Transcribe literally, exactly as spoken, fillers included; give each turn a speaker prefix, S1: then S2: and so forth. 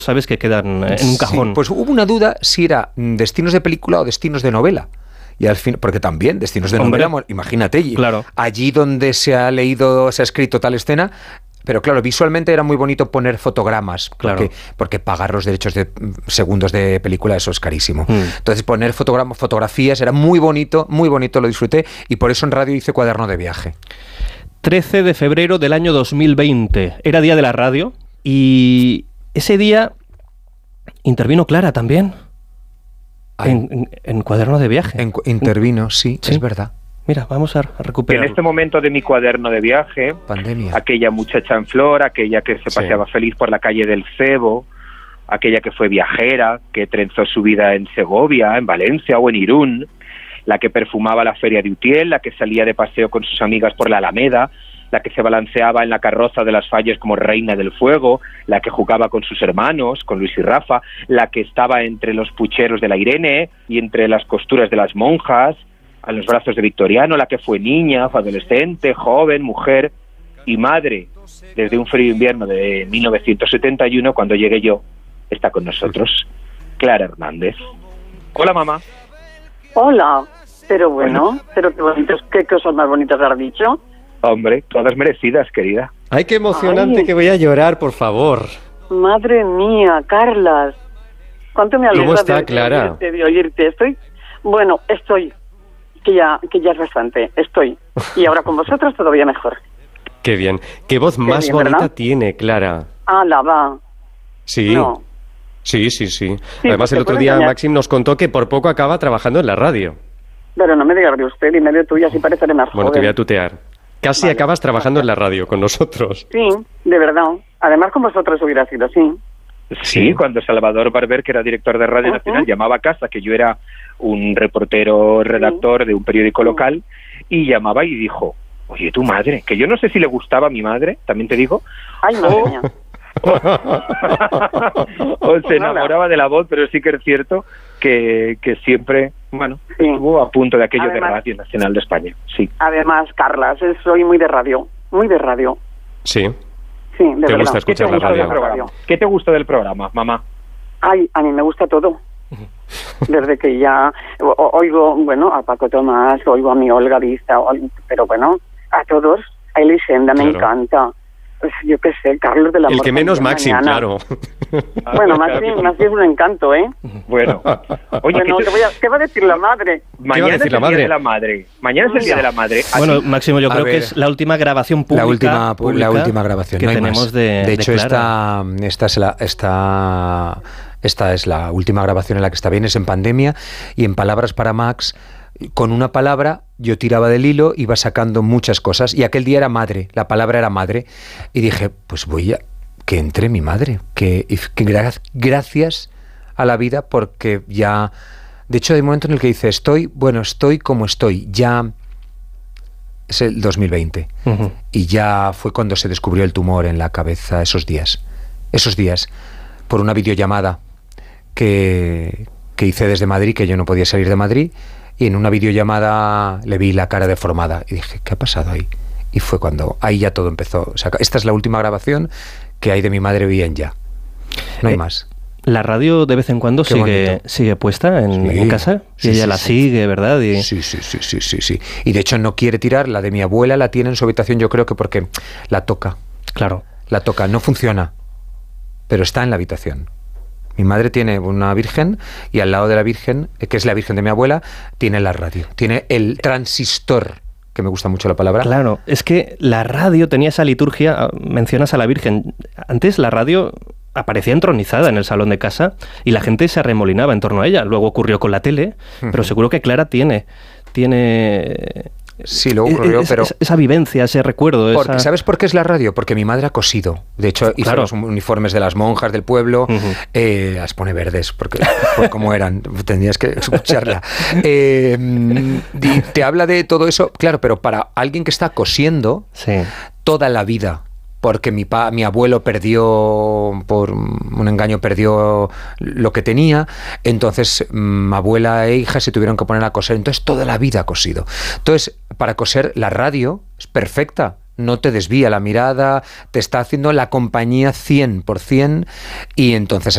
S1: sabes que quedan en un cajón.
S2: Sí, pues hubo una duda si era destinos de película o destinos de novela. Y al fin, porque también destinos de
S1: Hombre,
S2: novela, imagínate,
S1: claro.
S2: allí donde se ha leído, se ha escrito tal escena. Pero claro, visualmente era muy bonito poner fotogramas, porque,
S1: Claro.
S2: porque pagar los derechos de segundos de película, eso es carísimo.
S1: Mm.
S2: Entonces poner fotogramas, fotografías era muy bonito, muy bonito, lo disfruté, y por eso en radio hice Cuaderno de Viaje.
S1: trece de febrero del año dos mil veinte. Era día de la radio y ese día intervino Clara también. En, en, en Cuaderno de Viaje.
S2: En, intervino, sí,
S1: sí,
S2: es verdad.
S1: Mira, vamos a recuperar.
S3: En este momento de mi Cuaderno de Viaje,
S2: Pandemia.
S3: aquella muchacha en flor, aquella que se paseaba sí. feliz por la calle del Cebo, aquella que fue viajera, que trenzó su vida en Segovia, en Valencia o en Irún, la que perfumaba la feria de Utiel, la que salía de paseo con sus amigas por la Alameda, la que se balanceaba en la carroza de las Falles como reina del fuego, la que jugaba con sus hermanos, con Luis y Rafa, la que estaba entre los pucheros de la Irene y entre las costuras de las monjas, a los brazos de Victoriano, la que fue niña, fue adolescente, joven, mujer y madre desde un frío invierno de mil novecientos setenta y uno, cuando llegué yo, está con nosotros Clara Hernández. Hola, mamá.
S4: Hola, pero bueno,
S3: bueno.
S4: pero qué bonitos, qué cosas más bonitas has dicho.
S3: Hombre, todas merecidas, querida.
S5: Ay, qué emocionante. Ay, que voy a llorar, por favor.
S4: Madre mía, Carlas. ¿Cuánto me alegra
S5: ¿Cómo está,
S4: de,
S5: Clara?
S4: de oírte, de oírte? Estoy, bueno, estoy, que ya, que ya es bastante, estoy. Y ahora con vosotros todavía mejor.
S5: Qué bien. Qué voz
S4: qué
S5: más
S4: bien,
S5: bonita
S4: ¿verdad?
S5: Tiene, Clara.
S4: Ah, la va.
S5: Sí.
S4: No.
S5: Sí, sí, sí.
S4: Sí,
S5: además, el otro día engañar. Maxim nos contó que por poco acaba trabajando en la radio.
S4: Pero no me digas de usted, dime de tuya, así pareceré más
S5: Bueno,
S4: joven.
S5: te voy a tutear. Casi vale. acabas trabajando en la radio con nosotros.
S4: Sí, de verdad. Además, con vosotros hubiera sido así.
S3: Sí, sí, cuando Salvador Barber, que era director de Radio uh-huh. Nacional, llamaba a casa, que yo era un reportero redactor sí. de un periódico local, y llamaba y dijo, oye, tu madre, que yo no sé si le gustaba a mi madre, también te digo.
S4: Ay, madre mía.
S3: O, o se enamoraba de la voz, pero sí que es cierto que, que siempre, bueno, sí. estuvo a punto de aquello además, de Radio Nacional de España, sí.
S4: Además, Carlas, soy muy de radio, muy de radio.
S5: Sí.
S4: Sí, de
S5: ¿Te
S4: verdad.
S5: gusta escuchar
S3: ¿Qué te
S5: la
S3: gusta
S5: radio?
S3: Del programa? ¿Qué te gusta del programa, mamá?
S4: Ay, a mí me gusta todo. Desde que ya o, oigo, bueno, a Paco Tomás, oigo a mi Olga Vista, pero bueno, a todos, a Elisenda me claro. encanta. Pues yo qué sé, Carlos de la
S5: El que menos Maxim,
S4: mañana.
S5: claro.
S4: Bueno, Maxim, Maxim es un encanto, ¿eh?
S3: Bueno. Oye,
S4: bueno,
S3: ¿qué,
S4: te... voy a, ¿qué va a decir la madre?
S3: Mañana
S5: va a decir
S3: es
S5: la
S3: el
S5: madre?
S3: Día de la Madre. Mañana es el Día de la Madre.
S1: Bueno,
S3: Aquí.
S1: Máximo, yo
S2: A
S1: creo
S2: ver,
S1: que es la última grabación pública.
S2: La última,
S1: pública
S2: la última grabación,
S1: que
S2: no hay
S1: tenemos
S2: más.
S1: de
S2: De hecho,
S1: de
S2: esta, esta, es la, esta, esta es la última grabación en la que está bien, es en pandemia, y en Palabras para Max, con una palabra yo tiraba del hilo, iba sacando muchas cosas, y aquel día era madre, la palabra era madre, y dije, pues voy a que entre mi madre, que, que gra- gracias a la vida, porque ya, de hecho hay un momento en el que dice, estoy, bueno, estoy como estoy, ya es el dos mil veinte, uh-huh. y ya fue cuando se descubrió el tumor en la cabeza, esos días, esos días, por una videollamada que, que hice desde Madrid, que yo no podía salir de Madrid, y en una videollamada le vi la cara deformada, y dije, ¿qué ha pasado ahí? Y fue cuando, ahí ya todo empezó, o sea, esta es la última grabación que hay de mi madre bien ya, no hay eh, más.
S1: La radio de vez en cuando sigue, sigue puesta en,
S2: sí,
S1: en casa, y
S2: sí,
S1: ella
S2: sí,
S1: la
S2: sí.
S1: sigue, ¿verdad? Y...
S2: Sí, sí, sí, sí, sí, sí. Y de hecho no quiere tirar, la de mi abuela la tiene en su habitación, yo creo que porque la toca.
S1: Claro.
S2: La toca, no funciona, pero está en la habitación. Mi madre tiene una virgen y al lado de la virgen, que es la virgen de mi abuela, tiene la radio, tiene el transistor, que me gusta mucho la palabra.
S1: Claro, es que la radio tenía esa liturgia, mencionas a la Virgen. Antes la radio aparecía entronizada en el salón de casa y la gente se arremolinaba en torno a ella. Luego ocurrió con la tele, uh-huh. pero seguro que Clara tiene... tiene
S2: Sí, luego ocurrió,
S1: es,
S2: pero...
S1: Es, esa vivencia, ese recuerdo.
S2: Porque,
S1: esa...
S2: ¿sabes por qué es la radio? Porque mi madre ha cosido. De hecho, hizo
S1: claro.
S2: los uniformes de las monjas del pueblo. Uh-huh. eh, las pone verdes, porque por cómo eran. Tendrías que escucharla. Eh, te habla de todo eso, claro, pero para alguien que está cosiendo
S1: sí.
S2: toda la vida, porque mi, pa, mi abuelo perdió, por un engaño, perdió lo que tenía, entonces mi abuela e hija se tuvieron que poner a coser, entonces toda la vida ha cosido. Entonces, para coser, la radio es perfecta, no te desvía la mirada, te está haciendo la compañía cien por ciento, y entonces